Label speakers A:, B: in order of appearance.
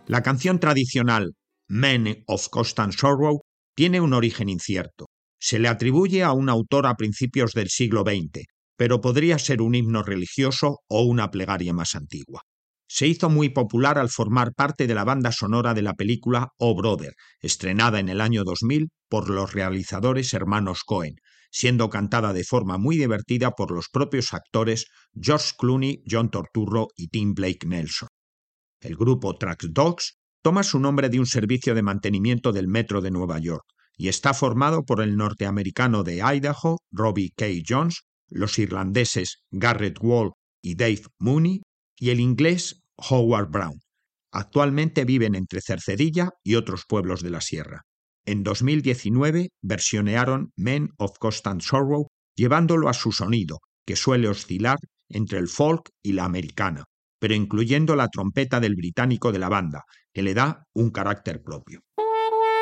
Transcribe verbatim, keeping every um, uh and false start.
A: La canción tradicional Men of Constant Sorrow tiene un origen incierto. Se le atribuye a un autor a principios del siglo veinte, pero podría ser un himno religioso o una plegaria más antigua. Se hizo muy popular al formar parte de la banda sonora de la película Oh Brother, estrenada en el año dos mil por los realizadores hermanos Coen, siendo cantada de forma muy divertida por los propios actores George Clooney, John Turturro y Tim Blake Nelson. El grupo Trax Dogs toma su nombre de un servicio de mantenimiento del metro de Nueva York y está formado por el norteamericano de Idaho, Robbie K. Jones, los irlandeses Garrett Wall y Dave Mooney y el inglés Howard Brown. Actualmente viven entre Cercedilla y otros pueblos de la sierra. En dos mil diecinueve versionearon Men of Constant Sorrow llevándolo a su sonido, que suele oscilar entre el folk y la americana, pero incluyendo la trompeta del británico de la banda, que le da un carácter propio.